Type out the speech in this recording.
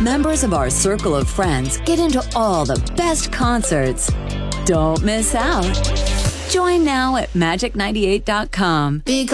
members of our circle of friends get into all the best concerts. Don't miss out. Join now at magic98.com.